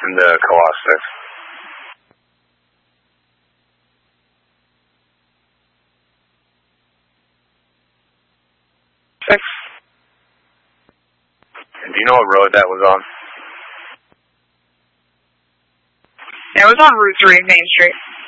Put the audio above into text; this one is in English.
into Colossus. And do you know what road that was on? It was on Route 3, Main Street.